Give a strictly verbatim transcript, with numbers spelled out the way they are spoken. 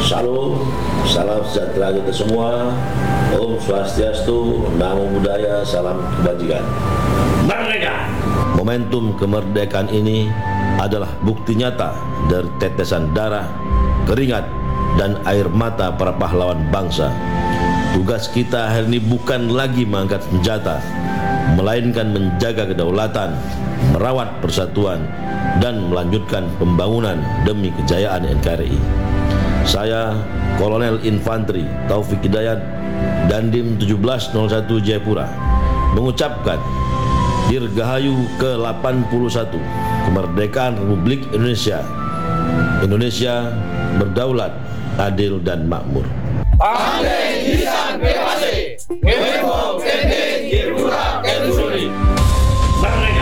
Salam, salam sejahtera kita semua. Om Swastiastu, Namo Buddhaya, salam kebajikan. Merdeka! Momentum kemerdekaan ini adalah bukti nyata dari tetesan darah, keringat, dan air mata para pahlawan bangsa. Tugas kita hari ini bukan lagi mengangkat senjata, melainkan menjaga kedaulatan, merawat persatuan, dan melanjutkan pembangunan demi kejayaan N K R I. Saya, Kolonel Infanteri Taufik Hidayat, Dandim tujuh belas nol satu Jayapura, mengucapkan Dirgahayu ke delapan puluh satu Kemerdekaan Republik Indonesia. Indonesia berdaulat, adil, dan makmur. Pandai Isan Bebasi, Kemo Kende Jayapura Kedusuri. Merdeka!